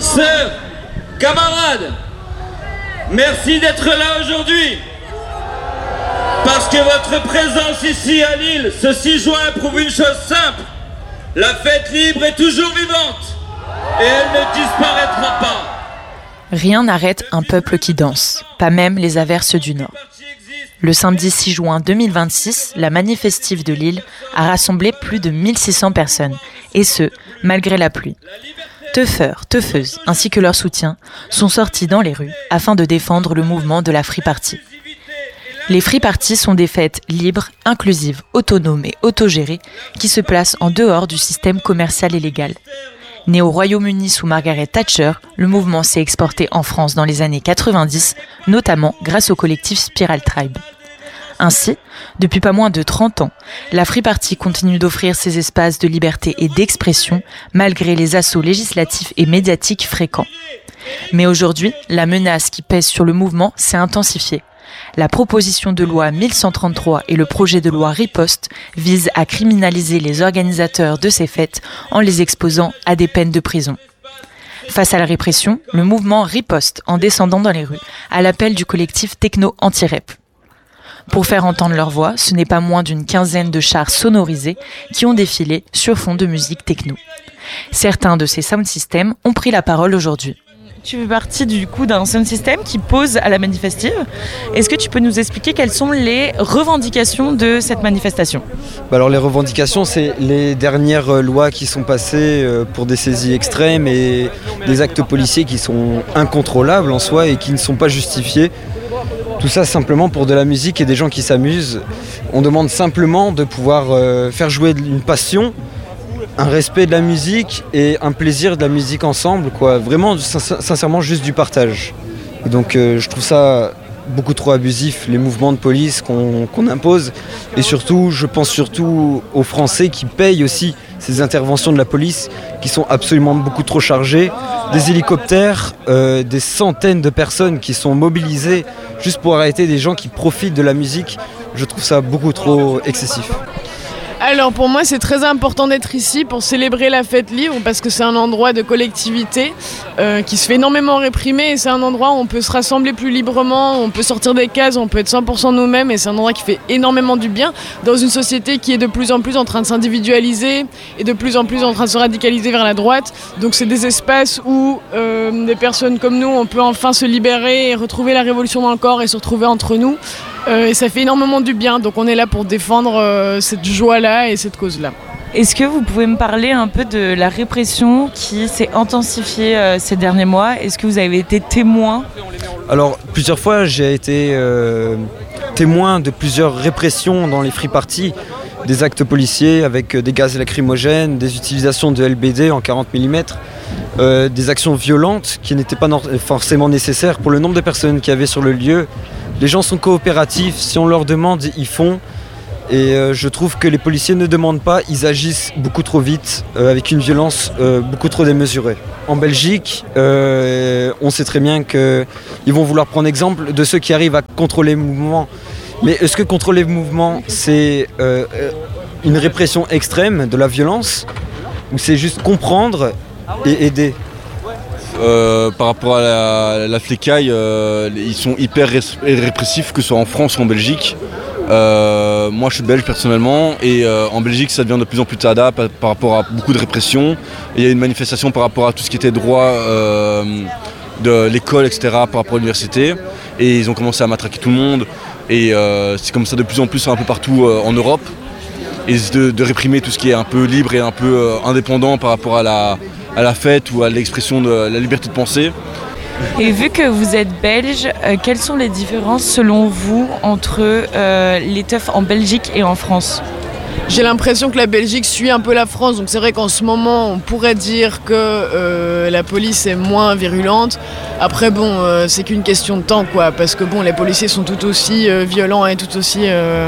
Sœurs, camarades, merci d'être là aujourd'hui. Parce que votre présence ici à Lille, ce 6 juin, prouve une chose simple. La fête libre est toujours vivante et elle ne disparaîtra pas. Rien n'arrête un peuple qui danse, pas même les averses du Nord. Le samedi 6 juin 2026, la Manifestive de Lille a rassemblé plus de 1600 personnes, et ce, malgré la pluie. Teufeurs, teufeuses, ainsi que leurs soutiens, sont sortis dans les rues afin de défendre le mouvement de la Free Party. Les Free Party sont des fêtes libres, inclusives, autonomes et autogérées qui se placent en dehors du système commercial et légal. Né au Royaume-Uni sous Margaret Thatcher, le mouvement s'est exporté en France dans les années 90, notamment grâce au collectif Spiral Tribe. Ainsi, depuis pas moins de 30 ans, la Free Party continue d'offrir ses espaces de liberté et d'expression malgré les assauts législatifs et médiatiques fréquents. Mais aujourd'hui, la menace qui pèse sur le mouvement s'est intensifiée. La proposition de loi 1133 et le projet de loi Riposte visent à criminaliser les organisateurs de ces fêtes en les exposant à des peines de prison. Face à la répression, le mouvement riposte en descendant dans les rues à l'appel du collectif Techno Anti-Rep. Pour faire entendre leur voix, ce n'est pas moins d'une quinzaine de chars sonorisés qui ont défilé sur fond de musique techno. Certains de ces sound systems ont pris la parole aujourd'hui. Tu fais partie du coup d'un sound system qui pose à la Manifestive. Est-ce que tu peux nous expliquer quelles sont les revendications de cette manifestation ? Alors les revendications, c'est les dernières lois qui sont passées pour des saisies extrêmes et des actes policiers qui sont incontrôlables en soi et qui ne sont pas justifiés. Tout ça simplement pour de la musique et des gens qui s'amusent. On demande simplement de pouvoir faire jouer une passion, un respect de la musique et un plaisir de la musique ensemble, quoi. Vraiment, sincèrement, juste du partage. Et donc, je trouve ça beaucoup trop abusif, les mouvements de police qu'on impose. Et surtout, je pense surtout aux Français qui payent aussi ces interventions de la police, qui sont absolument beaucoup trop chargées. Des hélicoptères, des centaines de personnes qui sont mobilisées juste pour arrêter des gens qui profitent de la musique. Je trouve ça beaucoup trop excessif. Alors pour moi c'est très important d'être ici pour célébrer la fête libre parce que c'est un endroit de collectivité qui se fait énormément réprimer et c'est un endroit où on peut se rassembler plus librement, on peut sortir des cases, on peut être 100% nous-mêmes et c'est un endroit qui fait énormément du bien dans une société qui est de plus en plus en train de s'individualiser et de plus en plus en train de se radicaliser vers la droite. Donc c'est des espaces où des personnes comme nous on peut enfin se libérer et retrouver la révolution dans le corps et se retrouver entre nous. Et ça fait énormément du bien, donc on est là pour défendre cette joie-là et cette cause-là. Est-ce que vous pouvez me parler un peu de la répression qui s'est intensifiée ces derniers mois ? Est-ce que vous avez été témoin ? Alors, plusieurs fois, j'ai été témoin de plusieurs répressions dans les Free Party, des actes policiers avec des gaz lacrymogènes, des utilisations de LBD en 40 mm, des actions violentes qui n'étaient pas forcément nécessaires pour le nombre de personnes qu'il y avait sur le lieu. Les gens sont coopératifs, si on leur demande, ils font. Et je trouve que les policiers ne demandent pas, ils agissent beaucoup trop vite, avec une violence beaucoup trop démesurée. En Belgique, on sait très bien qu'ils vont vouloir prendre exemple de ceux qui arrivent à contrôler le mouvement. Mais est-ce que contrôler le mouvement, c'est une répression extrême de la violence ? Ou c'est juste comprendre et aider ? Par rapport à la flicaille, ils sont hyper répressifs, que ce soit en France ou en Belgique. Moi je suis belge personnellement et en Belgique ça devient de plus en plus tada par rapport à beaucoup de répression. Et il y a une manifestation par rapport à tout ce qui était droit de l'école, etc., par rapport à l'université. Et ils ont commencé à matraquer tout le monde. Et c'est comme ça de plus en plus un peu partout en Europe. Et de réprimer tout ce qui est un peu libre et un peu indépendant par rapport à la fête ou à l'expression de la liberté de penser. Et vu que vous êtes belge, quelles sont les différences selon vous entre les teufs en Belgique et en France ? J'ai l'impression que la Belgique suit un peu la France, donc c'est vrai qu'en ce moment on pourrait dire que la police est moins virulente. Après bon, c'est qu'une question de temps quoi, parce que bon, les policiers sont tout aussi violents et tout aussi...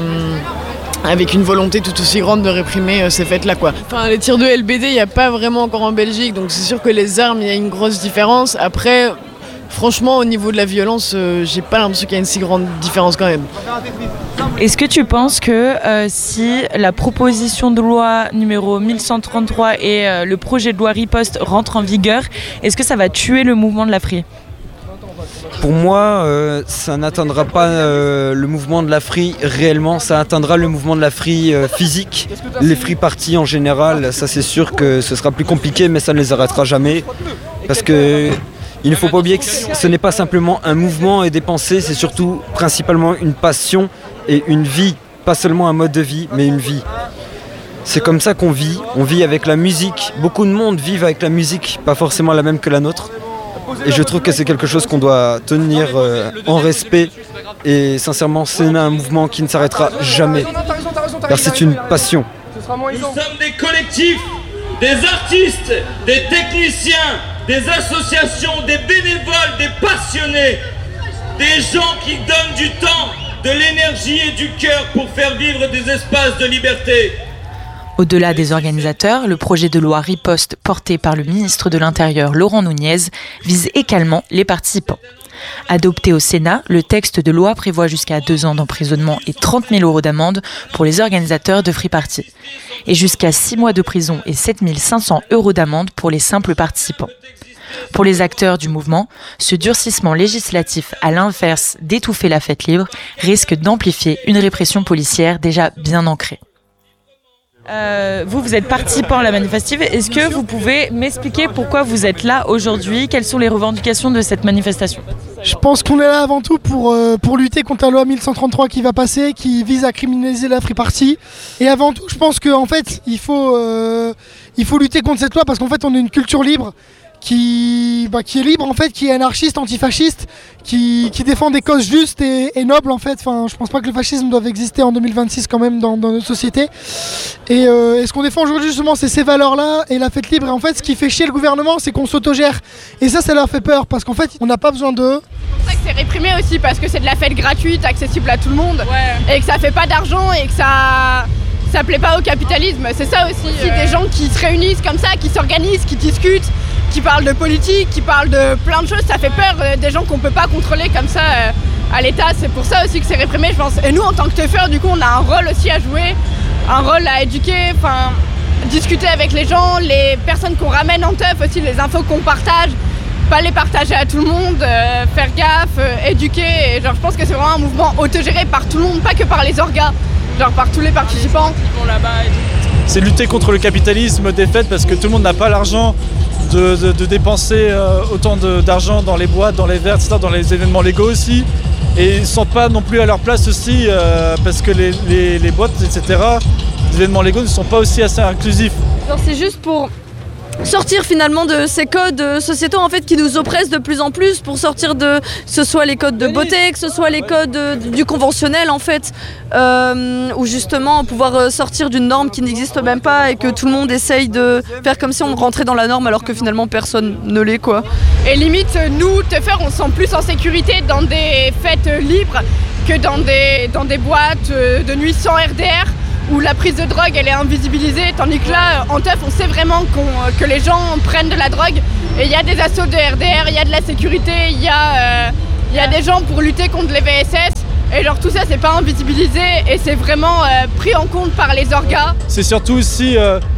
avec une volonté tout aussi grande de réprimer ces fêtes-là, quoi. Enfin, les tirs de LBD, il n'y a pas vraiment encore en Belgique, donc c'est sûr que les armes, il y a une grosse différence. Après, franchement, au niveau de la violence, j'ai pas l'impression qu'il y a une si grande différence quand même. Est-ce que tu penses que si la proposition de loi numéro 1133 et le projet de loi Riposte rentrent en vigueur, est-ce que ça va tuer le mouvement de la Free ? Pour moi, ça n'atteindra pas le mouvement de la Free réellement, ça atteindra le mouvement de la Free physique. Les Free Party en général, ça c'est sûr que ce sera plus compliqué, mais ça ne les arrêtera jamais. Parce que il ne faut pas oublier que ce n'est pas simplement un mouvement et des pensées, c'est surtout principalement une passion et une vie. Pas seulement un mode de vie, mais une vie. C'est comme ça qu'on vit. On vit avec la musique. Beaucoup de monde vivent avec la musique, pas forcément la même que la nôtre. Et je trouve que c'est quelque chose qu'on doit tenir en respect. Et sincèrement, c'est un mouvement qui ne s'arrêtera jamais. Car c'est une passion. Nous sommes des collectifs, des artistes, des techniciens, des associations, des bénévoles, des passionnés, des gens qui donnent du temps, de l'énergie et du cœur pour faire vivre des espaces de liberté. Au-delà des organisateurs, le projet de loi Riposte porté par le ministre de l'Intérieur Laurent Nunez vise également les participants. Adopté au Sénat, le texte de loi prévoit jusqu'à 2 ans d'emprisonnement et 30 000 € d'amende pour les organisateurs de Free Party, et jusqu'à 6 mois de prison et 7 500 € d'amende pour les simples participants. Pour les acteurs du mouvement, ce durcissement législatif, à l'inverse d'étouffer la fête libre, risque d'amplifier une répression policière déjà bien ancrée. Vous êtes participant à la manifestive. Est-ce que vous pouvez m'expliquer pourquoi vous êtes là aujourd'hui ? Quelles sont les revendications de cette manifestation ? Je pense qu'on est là avant tout pour lutter contre la loi 1133 qui va passer, qui vise à criminaliser la Free Party. Et avant tout, je pense qu'en fait, il faut lutter contre cette loi parce qu'en fait, on est une culture libre qui est libre en fait, qui est anarchiste, antifasciste, qui défend des causes justes et nobles en fait. Enfin, je pense pas que le fascisme doive exister en 2026 quand même dans notre société. Et ce qu'on défend aujourd'hui justement, c'est ces valeurs-là et la fête libre. Et en fait, ce qui fait chier le gouvernement, c'est qu'on s'autogère. Et ça leur fait peur parce qu'en fait, on n'a pas besoin d'eux. C'est pour ça que c'est réprimé aussi parce que c'est de la fête gratuite, accessible à tout le monde, et que ça fait pas d'argent et que ça plaît pas au capitalisme. C'est ça aussi. Des gens qui se réunissent comme ça, qui s'organisent, qui discutent, qui parlent de politique, qui parlent de plein de choses, ça fait peur, des gens qu'on peut pas contrôler comme ça à l'État. C'est pour ça aussi que c'est réprimé, je pense. Et nous, en tant que teufeurs, du coup, on a un rôle aussi à jouer, un rôle à éduquer, discuter avec les gens, les personnes qu'on ramène en teuf aussi, les infos qu'on partage, pas les partager à tout le monde, faire gaffe, éduquer. Et je pense que c'est vraiment un mouvement autogéré par tout le monde, pas que par les orgas, par tous les participants. Ils vont là-bas et tout. C'est lutter contre le capitalisme des fêtes parce que tout le monde n'a pas l'argent de dépenser autant d'argent dans les boîtes, dans les verres, etc., dans les événements légaux aussi. Et ils ne sont pas non plus à leur place aussi parce que les boîtes, etc., les événements légaux ne sont pas aussi assez inclusifs. Alors c'est juste pour sortir finalement de ces codes sociétaux en fait qui nous oppressent de plus en plus, pour sortir de que ce soit les codes de beauté, que ce soit les codes du conventionnel en fait, ou justement pouvoir sortir d'une norme qui n'existe même pas et que tout le monde essaye de faire comme si on rentrait dans la norme alors que finalement personne ne l'est quoi. Et limite nous teufeurs on se sent plus en sécurité dans des fêtes libres que dans des boîtes de nuit sans RDR où la prise de drogue elle est invisibilisée, tandis que là en teuf on sait vraiment que les gens prennent de la drogue et il y a des assauts de RDR, il y a de la sécurité, il y a des gens pour lutter contre les VSS et tout ça c'est pas invisibilisé et c'est vraiment pris en compte par les orgas. C'est surtout aussi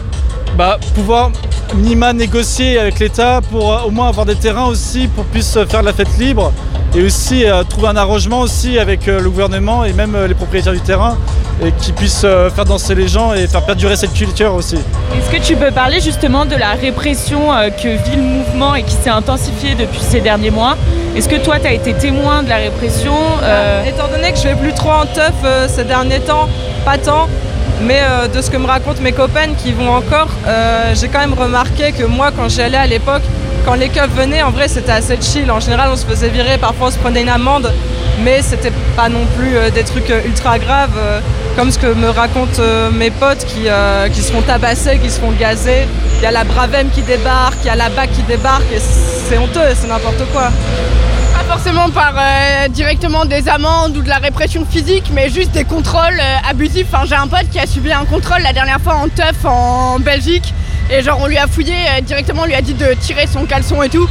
pouvoir minima négocier avec l'État pour au moins avoir des terrains aussi pour puisse faire de la fête libre et aussi trouver un arrangement aussi avec le gouvernement et même les propriétaires du terrain et qui puissent faire danser les gens et faire perdurer cette culture aussi. Est-ce que tu peux parler justement de la répression que vit le mouvement et qui s'est intensifiée depuis ces derniers mois ? Est-ce que toi tu as été témoin de la répression Étant donné que je vais plus trop en teuf ces derniers temps, pas tant, mais de ce que me racontent mes copaines qui vont encore, j'ai quand même remarqué que moi quand j'y allais à l'époque, quand les keufs venaient, en vrai c'était assez chill. En général on se faisait virer, parfois on se prenait une amende, mais c'était pas non plus des trucs ultra graves, comme ce que me racontent mes potes qui se font tabasser, qui se font gazer. Il y a la Bravem qui débarque, il y a la BAC qui débarque, et c'est honteux, c'est n'importe quoi. Pas forcément par directement des amendes ou de la répression physique, mais juste des contrôles abusifs. J'ai un pote qui a subi un contrôle la dernière fois en teuf en Belgique, et on lui a fouillé directement, on lui a dit de tirer son caleçon et tout.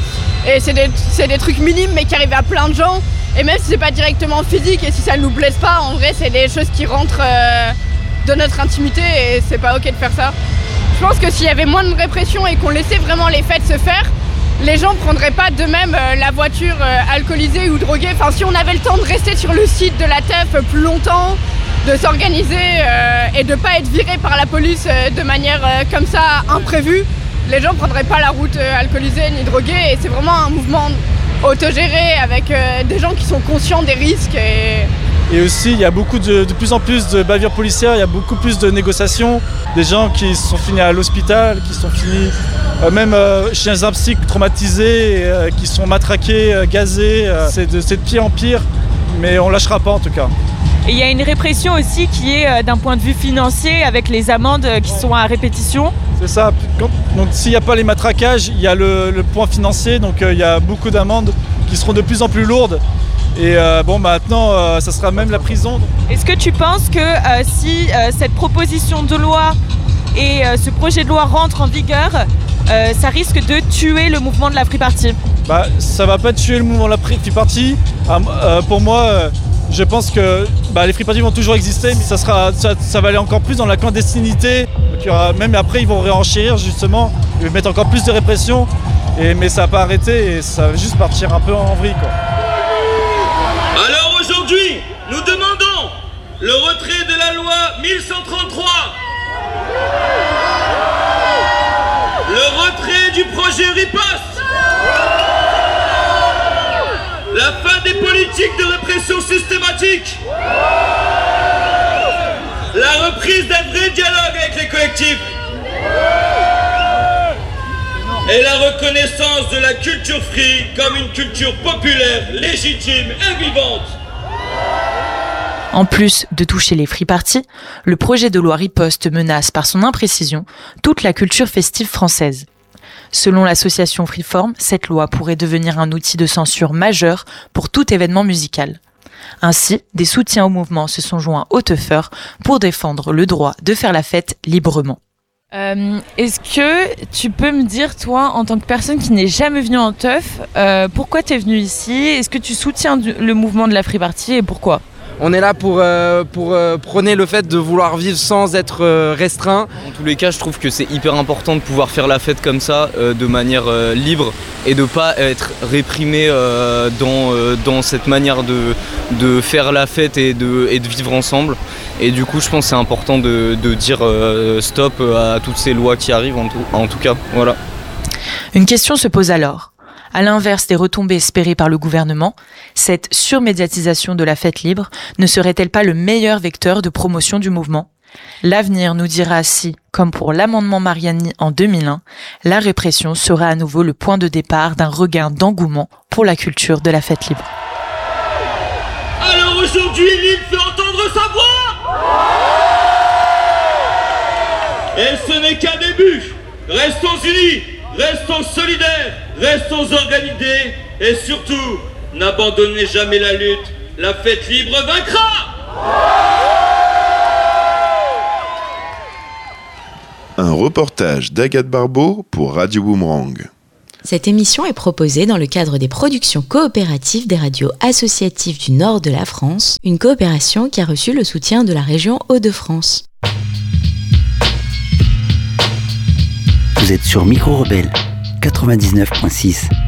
Et c'est des trucs minimes mais qui arrivent à plein de gens. Et même si c'est pas directement physique et si ça ne nous blesse pas, en vrai c'est des choses qui rentrent de notre intimité et c'est pas ok de faire ça. Je pense que s'il y avait moins de répression et qu'on laissait vraiment les fêtes se faire, les gens prendraient pas d'eux-mêmes la voiture alcoolisée ou droguée. Enfin, si on avait le temps de rester sur le site de la teuf plus longtemps, de s'organiser et de pas être viré par la police de manière comme ça imprévue, les gens prendraient pas la route alcoolisée ni droguée. Et c'est vraiment un mouvement autogéré avec des gens qui sont conscients des risques. Et aussi, il y a de plus en plus de bavures policières, il y a beaucoup plus de négociations, des gens qui sont finis à l'hôpital, qui sont finis même chez un psy traumatisé, qui sont matraqués, gazés. C'est de pire en pire, mais on lâchera pas en tout cas. Et il y a une répression aussi qui est d'un point de vue financier avec les amendes qui sont à répétition. C'est ça, donc s'il n'y a pas les matraquages, il y a le point financier, donc il y a beaucoup d'amendes qui seront de plus en plus lourdes. Et maintenant, ça sera même la prison. Est-ce que tu penses que si cette proposition de loi et ce projet de loi rentrent en vigueur, ça risque de tuer le mouvement de la Free Party ? Ça va pas tuer le mouvement de la Free Party. Pour moi, je pense que les Free Party vont toujours exister, mais ça va aller encore plus dans la clandestinité. Donc, même après, ils vont réenchérir justement, ils vont mettre encore plus de répression. Mais ça va pas arrêter et ça va juste partir un peu en vrille, quoi. Alors aujourd'hui, nous demandons le retrait de la loi 1133, le retrait du projet Riposte, la fin des politiques de répression systématique, la reprise d'un vrai dialogue avec les collectifs et la reconnaissance de la culture free comme une culture populaire, légitime et vivante. En plus de toucher les Free Party, le projet de loi Riposte menace par son imprécision toute la culture festive française. Selon l'association Freeform, cette loi pourrait devenir un outil de censure majeur pour tout événement musical. Ainsi, des soutiens au mouvement se sont joints aux teufeurs pour défendre le droit de faire la fête librement. Est-ce que tu peux me dire, toi, en tant que personne qui n'est jamais venue en teuf, pourquoi tu es venue ici ? Est-ce que tu soutiens le mouvement de la Free Party et pourquoi ? On est là pour prôner le fait de vouloir vivre sans être restreint. En tous les cas, je trouve que c'est hyper important de pouvoir faire la fête comme ça, de manière libre et de ne pas être réprimé dans cette manière de faire la fête et de vivre ensemble. Et du coup, je pense que c'est important de dire stop à toutes ces lois qui arrivent, en tout cas. Voilà. Une question se pose alors. À l'inverse des retombées espérées par le gouvernement, cette surmédiatisation de la fête libre ne serait-elle pas le meilleur vecteur de promotion du mouvement ? L'avenir nous dira si, comme pour l'amendement Mariani en 2001, la répression sera à nouveau le point de départ d'un regain d'engouement pour la culture de la fête libre. Alors aujourd'hui, l'île fait entendre sa voix ! Et ce n'est qu'un début. Restons unis, restons solidaires, restons organisés et surtout, n'abandonnez jamais la lutte. La fête libre vaincra! Un reportage d'Agathe Barbeau pour Radio Boomerang. Cette émission est proposée dans le cadre des productions coopératives des radios associatives du nord de la France, une coopération qui a reçu le soutien de la région Hauts-de-France. Vous êtes sur Micro Rebelle 99.6.